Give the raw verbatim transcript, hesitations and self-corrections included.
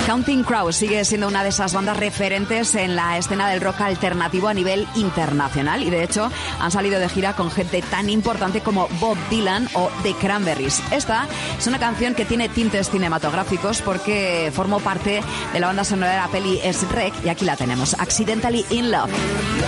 Counting Crows sigue siendo una de esas bandas referentes en la escena del rock alternativo a nivel internacional y de hecho han salido de gira con gente tan importante como Bob Dylan o The Cranberries. Esta es una canción que tiene tintes cinematográficos porque formó parte de la banda sonora de la peli Shrek y aquí la tenemos, Accidentally in Love.